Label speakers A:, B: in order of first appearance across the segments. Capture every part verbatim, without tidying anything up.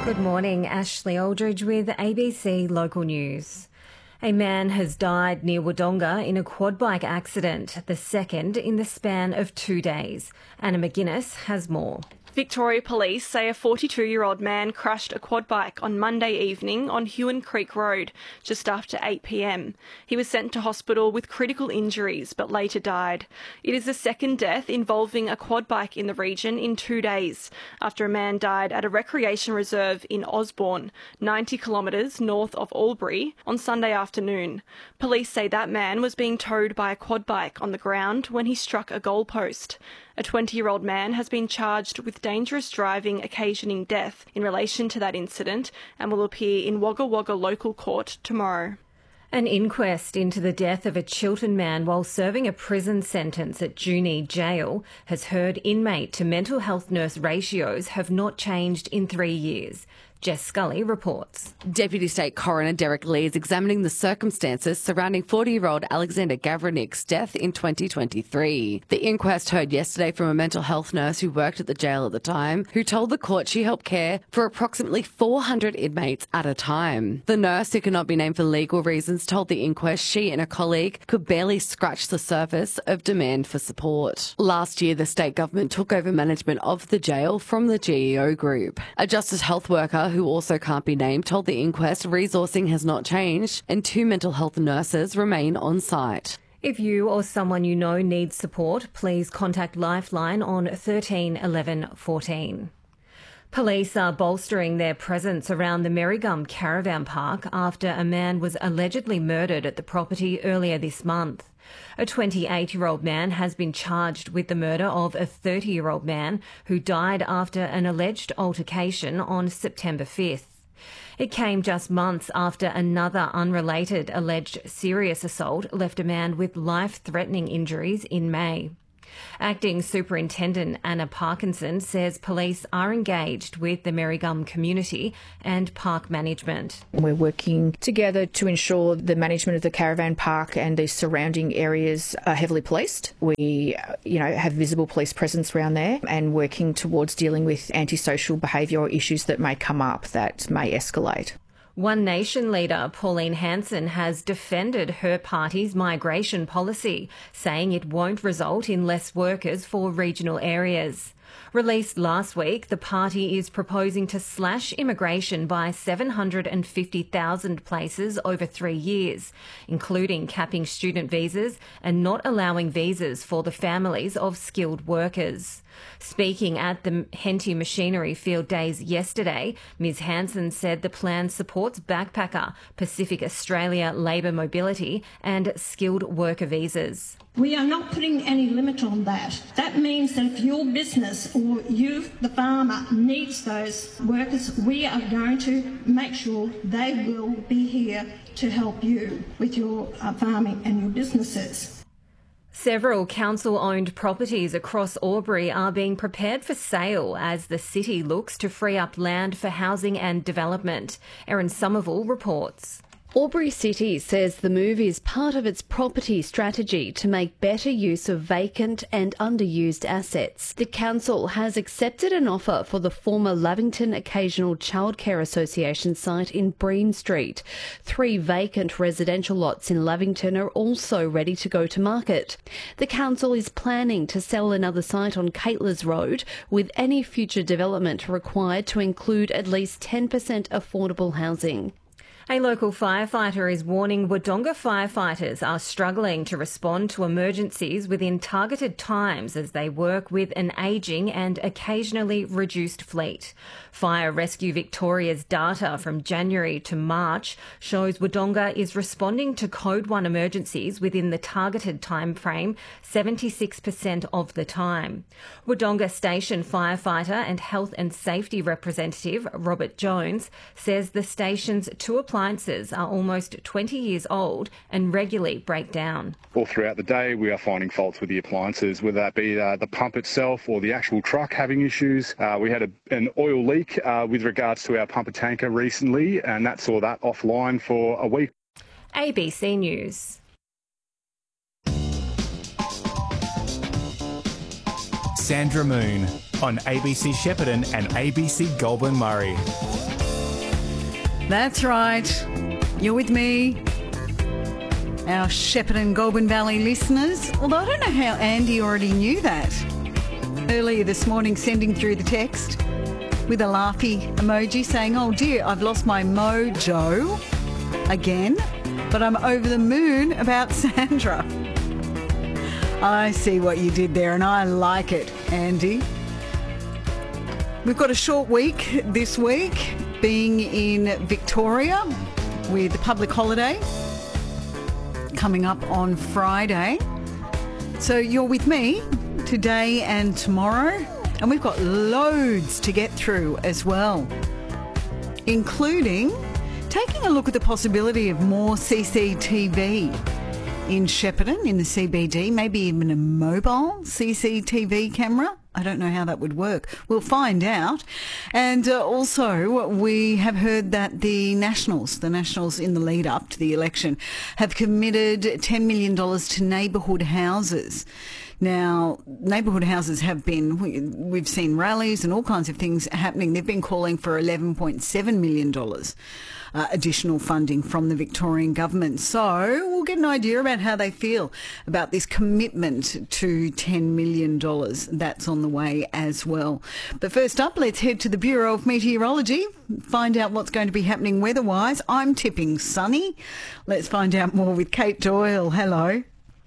A: Good morning, Ashley Aldridge with A B C Local News. A man has died near Wodonga in a quad bike accident, the second in the span of two days. Anna McGuinness has more.
B: Victoria Police say a forty-two-year-old man crashed a quad bike on Monday evening on Hewan Creek Road just after eight p m. He was sent to hospital with critical injuries but later died. It is the second death involving a quad bike in the region in two days after a man died at a recreation reserve in Osborne, ninety kilometres north of Albury, on Sunday afternoon. Police say that man was being towed by a quad bike on the ground when he struck a goalpost. A twenty-year-old man has been charged with dangerous driving occasioning death in relation to that incident and will appear in Wagga Wagga Local Court tomorrow.
A: An inquest into the death of a Chiltern man while serving a prison sentence at Junee Jail has heard inmate to mental health nurse ratios have not changed in three years. Jess Scully reports.
C: Deputy State Coroner Derek Lee is examining the circumstances surrounding forty-year-old Alexander Gavranick's death in twenty twenty-three. The inquest heard yesterday from a mental health nurse who worked at the jail at the time, who told the court she helped care for approximately four hundred inmates at a time. The nurse, who cannot be named for legal reasons, told the inquest she and a colleague could barely scratch the surface of demand for support. Last year, the state government took over management of the jail from the G E O Group. A Justice Health worker, who also can't be named, told the inquest resourcing has not changed and two mental health nurses remain on site.
A: If you or someone you know needs support, please contact Lifeline on thirteen eleven fourteen. Police are bolstering their presence around the Merrigum Caravan Park after a man was allegedly murdered at the property earlier this month. A twenty-eight-year-old man has been charged with the murder of a thirty-year-old man who died after an alleged altercation on September fifth. It came just months after another unrelated alleged serious assault left a man with life-threatening injuries in May. Acting Superintendent Anna Parkinson says police are engaged with the Merrigum community and park management.
D: We're working together to ensure the management of the caravan park and the surrounding areas are heavily policed. We, you know, have visible police presence around there and working towards dealing with antisocial behaviour or issues that may come up that may escalate.
A: One Nation leader, Pauline Hanson, has defended her party's migration policy, saying it won't result in less workers for regional areas. Released last week, the party is proposing to slash immigration by seven hundred fifty thousand places over three years, including capping student visas and not allowing visas for the families of skilled workers. Speaking at the Henty Machinery Field Days yesterday, Miz Hanson said the plan supports backpacker, Pacific Australia labour mobility and skilled worker visas.
E: We are not putting any limit on that. That means that if your business or you, the farmer, needs those workers, we are going to make sure they will be here to help you with your uh, farming and your businesses.
A: Several council-owned properties across Albury are being prepared for sale as the city looks to free up land for housing and development. Erin Somerville reports.
F: Albury City says the move is part of its property strategy to make better use of vacant and underused assets. The council has accepted an offer for the former Lavington Occasional Childcare Association site in Bream Street. Three vacant residential lots in Lavington are also ready to go to market. The council is planning to sell another site on Caitlas Road, with any future development required to include at least ten percent affordable housing.
A: A local firefighter is warning Wodonga firefighters are struggling to respond to emergencies within targeted times as they work with an ageing and occasionally reduced fleet. Fire Rescue Victoria's data from January to March shows Wodonga is responding to Code one emergencies within the targeted time frame seventy-six percent of the time. Wodonga Station firefighter and health and safety representative Robert Jones says the station's two appliances Appliances are almost twenty years old and regularly break down.
G: All throughout the day we are finding faults with the appliances, whether that be uh, the pump itself or the actual truck having issues. Uh, we had a, an oil leak uh, with regards to our pumper tanker recently, and that saw that offline for a week.
A: A B C News.
H: Sandra Moon on A B C Shepparton and A B C Goulburn Murray. That's right. You're with me, our Shepparton Goulburn Valley listeners. Although I don't know how Andy already knew that. Earlier this morning, sending through the text with a laughy emoji saying, oh dear, I've lost my mojo again, but I'm over the moon about Sandra. I see what you did there and I like it, Andy. We've got a short week this week, being in Victoria with the public holiday coming up on Friday. So you're with me today and tomorrow, and we've got loads to get through as well, including taking a look at the possibility of more C C T V in Shepparton, in the C B D, maybe even a mobile C C T V camera. I don't know how that would work. We'll find out. And uh, also, we have heard that the Nationals, the Nationals in the lead up to the election, have committed ten million dollars to neighbourhood houses. Now, neighbourhood houses have been, we, we've seen rallies and all kinds of things happening. They've been calling for eleven point seven million dollars. Uh, additional funding from the Victorian government. So we'll get an idea about how they feel about this commitment to ten million dollars. That's on the way as well. But first up, let's head to the Bureau of Meteorology, find out what's going to be happening weather-wise. I'm tipping sunny. Let's find out more with Kate Doyle. Hello.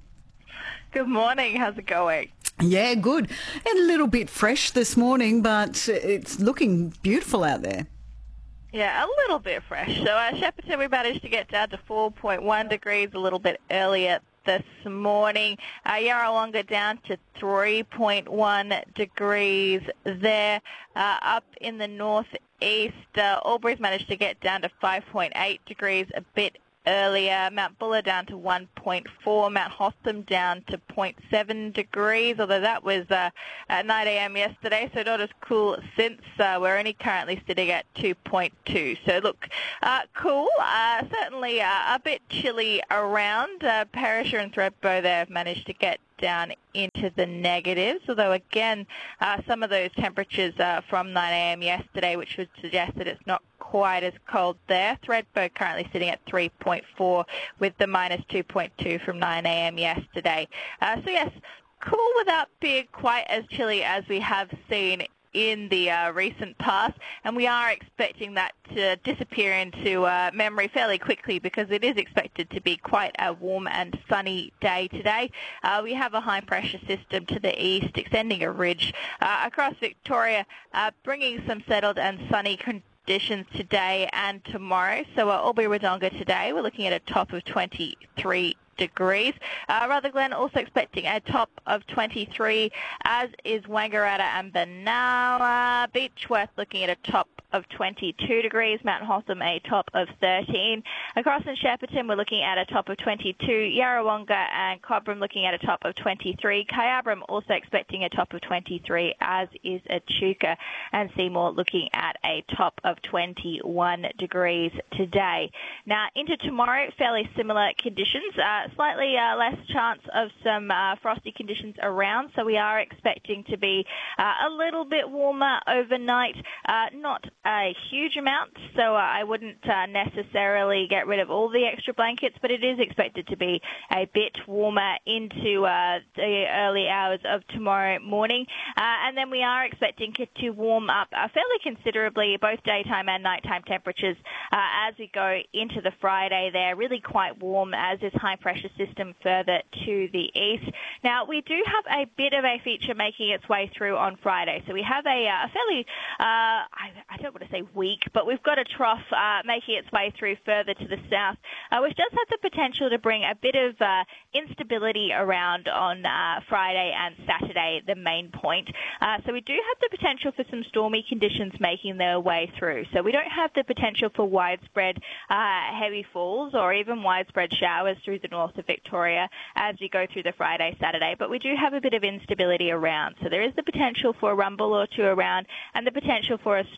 I: Good morning. How's it going?
H: Yeah, good. A little bit fresh this morning, but it's looking beautiful out there.
I: Yeah, a little bit fresh. So uh, Shepparton, we managed to get down to four point one degrees a little bit earlier this morning. Uh, Yarrawonga down to three point one degrees there. Uh, up in the northeast, uh, Albury's managed to get down to five point eight degrees a bit earlier. Mount Buller down to one point four, Mount Hotham down to zero point seven degrees, although that was uh, at nine a.m. yesterday, so not as cool since. Uh, we're only currently sitting at two point two. So look, uh, cool, uh, certainly uh, a bit chilly around. Uh, Perisher and Thredbo there have managed to get down into the negatives, although again uh, some of those temperatures uh, from nine a.m. yesterday, which would suggest that it's not quite as cold there. Thredbo currently sitting at three point four with the minus two point two from nine a.m. yesterday. Uh, so yes, cool without being quite as chilly as we have seen in the uh, recent past, and we are expecting that to disappear into uh, memory fairly quickly because it is expected to be quite a warm and sunny day today. Uh, we have a high pressure system to the east extending a ridge uh, across Victoria, uh, bringing some settled and sunny conditions today and tomorrow. So uh, Albury-Wodonga today, we're looking at a top of twenty-three degrees. Uh, Rutherglen also expecting a top of twenty-three, as is Wangaratta and Benowa. Beechworth looking at a top of twenty-two degrees. Mount Hotham a top of thirteen. Across in Shepparton we're looking at a top of twenty-two. Yarrawonga and Cobram looking at a top of twenty-three. Kyabram also expecting a top of twenty-three, as is Echuca, and Seymour looking at a top of twenty-one degrees today. Now into tomorrow, fairly similar conditions. Uh, slightly uh, less chance of some uh, frosty conditions around, so we are expecting to be uh, a little bit warmer overnight. Uh, not a huge amount, so uh, I wouldn't uh, necessarily get rid of all the extra blankets, but it is expected to be a bit warmer into uh, the early hours of tomorrow morning. Uh, and then we are expecting it to warm up uh, fairly considerably, both daytime and nighttime temperatures, uh, as we go into the Friday there. Really quite warm, as is high pressure system further to the east. Now, we do have a bit of a feature making its way through on Friday. So we have a, uh, a fairly, uh, I, I don't want to say weak, but we've got a trough uh, making its way through further to the south, uh, which does have the potential to bring a bit of uh, instability around on uh, Friday and Saturday, the main point. Uh, so we do have the potential for some stormy conditions making their way through. So we don't have the potential for widespread uh, heavy falls or even widespread showers through the north of Victoria as we go through the Friday, Saturday, but we do have a bit of instability around. So there is the potential for a rumble or two around and the potential for a storm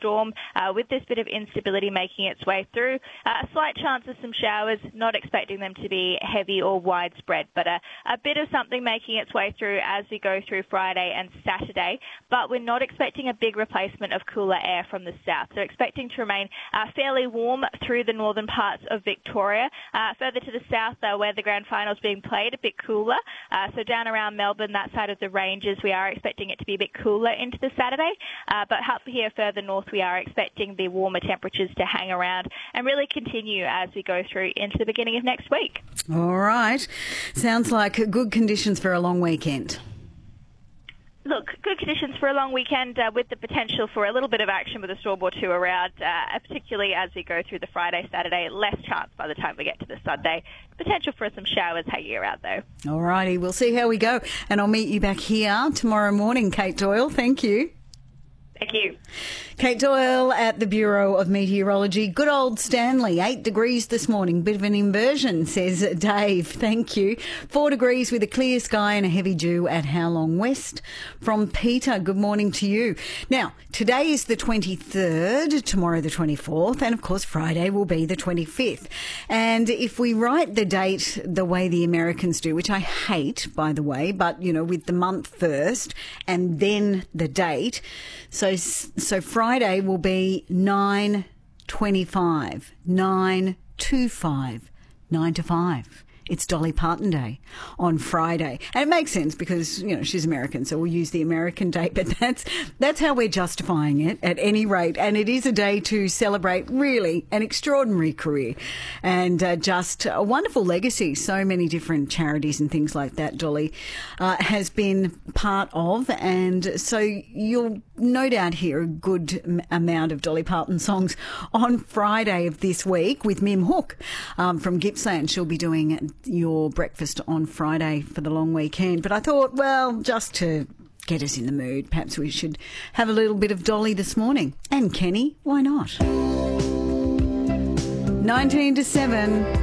I: uh, with this bit of instability making its way through. Uh, a slight chance of some showers, not expecting them to be heavy or widespread, but a, a bit of something making its way through as we go through Friday and Saturday. But we're not expecting a big replacement of cooler air from the south. So expecting to remain uh, fairly warm through the northern parts of Victoria. Uh, further to the south, though, where the grand final's being played, a bit cooler. Uh, so down around Melbourne, that side of the ranges, we are expecting it to be a bit cooler into the Saturday. Uh, but up here further north, we are expecting the warmer temperatures to hang around and really continue as we go through into the beginning of next week.
H: All right. Sounds like good conditions for a long weekend.
I: Look, good conditions for a long weekend uh, with the potential for a little bit of action with a storm or two around, uh, particularly as we go through the Friday, Saturday. Less chance by the time we get to the Sunday. Potential for some showers hanging around, though.
H: All righty, we'll see how we go. And I'll meet you back here tomorrow morning, Kate Doyle. Thank you.
I: Thank you.
H: Kate Doyle at the Bureau of Meteorology. Good old Stanley, eight degrees this morning. Bit of an inversion, says Dave. Thank you. Four degrees with a clear sky and a heavy dew at Howlong West. From Peter, good morning to you. Now, today is the twenty-third, tomorrow the twenty-fourth, and of course Friday will be the twenty-fifth. And if we write the date the way the Americans do, which I hate, by the way, but, you know, with the month first and then the date, so so Friday will be nine twenty-five, nine twenty-five, nine to five. It's Dolly Parton Day on Friday. And it makes sense because, you know, she's American, so we'll use the American date. But that's that's how we're justifying it at any rate. And it is a day to celebrate, really, an extraordinary career and uh, just a wonderful legacy. So many different charities and things like that Dolly uh, has been part of. And so you'll no doubt hear a good m- amount of Dolly Parton songs on Friday of this week with Mim Hook um, from Gippsland. She'll be doing your breakfast on Friday for the long weekend. But I thought, well, just to get us in the mood, perhaps we should have a little bit of Dolly this morning. And Kenny, why not? nineteen to seven.